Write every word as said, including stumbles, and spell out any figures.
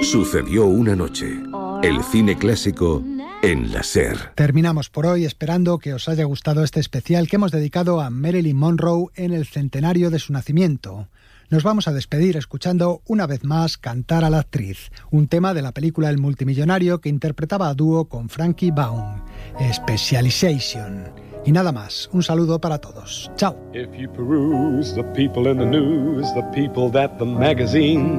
Sucedió una noche. El cine clásico en la SER. Terminamos por hoy esperando que os haya gustado este especial que hemos dedicado a Marilyn Monroe en el centenario de su nacimiento. Nos vamos a despedir escuchando una vez más Cantar a la actriz, un tema de la película El multimillonario que interpretaba a dúo con Frankie Baum, Specialization. Y nada más, un saludo para todos. Chao. If you peruse the people in the news, the people that the magazine